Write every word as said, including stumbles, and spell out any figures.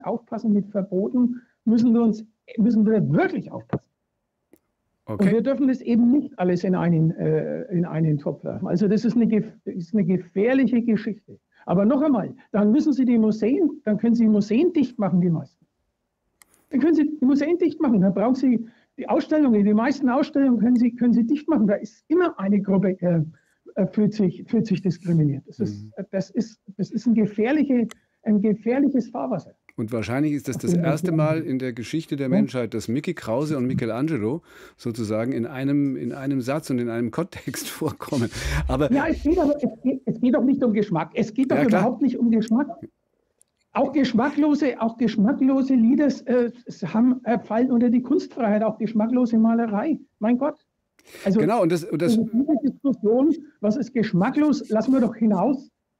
aufpassen mit Verboten, müssen wir uns müssen wir wirklich aufpassen. Okay. Und wir dürfen das eben nicht alles in einen, äh, in einen Topf werfen. Also das ist eine, ist eine gefährliche Geschichte. Aber noch einmal, dann müssen Sie die Museen, dann können Sie Museen dicht machen, die meisten. Dann können Sie die Museen dicht machen, dann brauchen Sie die Ausstellungen, die meisten Ausstellungen können Sie, können Sie dicht machen. Da ist immer eine Gruppe, äh, fühlt, sich, fühlt sich diskriminiert. Das ist, Mhm. das ist, das ist ein, gefährliche, ein gefährliches Fahrwasser. Und wahrscheinlich ist das das erste Mal in der Geschichte der Menschheit, dass Mickey Krause und Michelangelo sozusagen in einem, in einem Satz und in einem Kontext vorkommen. Aber ja, es geht, aber, es geht, es geht doch nicht um Geschmack. Es geht doch ja, überhaupt nicht um Geschmack. Auch geschmacklose, auch geschmacklose Lieder äh, haben, äh, fallen unter die Kunstfreiheit, auch geschmacklose Malerei. Mein Gott. Also genau, und das, und das diese Diskussion, was ist geschmacklos, lassen wir doch hinaus.